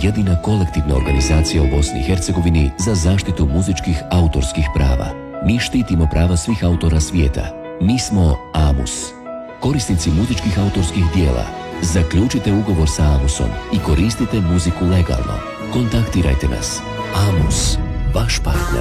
jedina kolektivna organizacija u Bosni i Hercegovini za zaštitu muzičkih autorskih prava. Mi štitimo prava svih autora svijeta. Mi smo AMUS. Korisnici muzičkih autorskih dijela, zaključite ugovor sa AMUS-om i koristite muziku legalno. Kontaktirajte nas. AMUS, vaš partner.